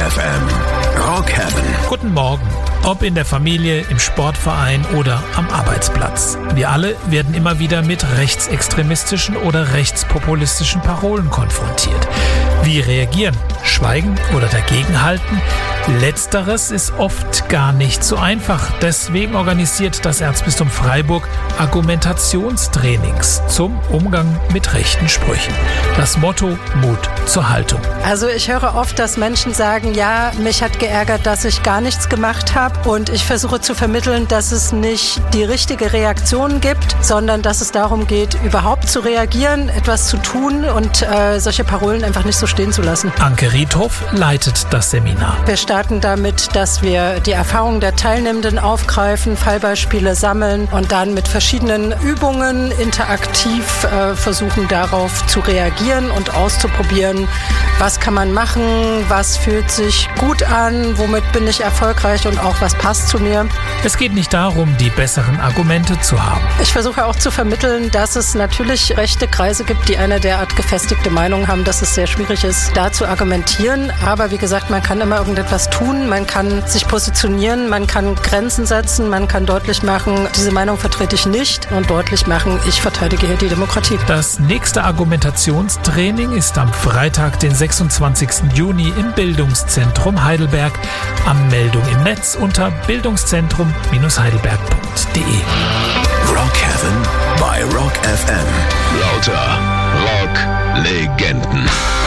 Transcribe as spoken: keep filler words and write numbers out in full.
F M. Rock Heaven. Guten Morgen. Ob in der Familie, im Sportverein oder am Arbeitsplatz. Wir alle werden immer wieder mit rechtsextremistischen oder rechtspopulistischen Parolen konfrontiert. Wie reagieren? Schweigen oder dagegenhalten? Letzteres ist oft gar nicht so einfach. Deswegen organisiert das Erzbistum Freiburg Argumentationstrainings zum Umgang mit rechten Sprüchen. Das Motto: Mut zur Haltung. Also ich höre oft, dass Menschen sagen, ja, mich hat geärgert, dass ich gar nichts gemacht habe. Und ich versuche zu vermitteln, dass es nicht die richtige Reaktion gibt, sondern dass es darum geht, überhaupt zu reagieren, etwas zu tun und äh, solche Parolen einfach nicht so stehen zu lassen. Anke Riedhoff leitet das Seminar. Wir starten damit, dass wir die Erfahrungen der Teilnehmenden aufgreifen, Fallbeispiele sammeln und dann mit verschiedenen Übungen interaktiv äh, versuchen, darauf zu reagieren und auszuprobieren, was kann man machen, was fühlt sich gut an, womit bin ich erfolgreich und auch was passt zu mir. Es geht nicht darum, die besseren Argumente zu haben. Ich versuche auch zu vermitteln, dass es natürlich rechte Kreise gibt, die eine derart gefestigte Meinung haben, dass es sehr schwierig ist, da zu argumentieren. Aber wie gesagt, man kann immer irgendetwas tun, man kann sich positionieren, man kann Grenzen setzen, man kann deutlich machen, diese Meinung vertrete ich nicht und deutlich machen, ich verteidige hier die Demokratie. Das nächste Argumentationstraining ist am Freitag, den sechsundzwanzigsten Juni im Bildungszentrum Heidelberg. Anmeldung im Netz unter bildungszentrum Bindestrich heidelberg Punkt de. Rock Heaven bei Rock F M. Lauter Rock-Legenden.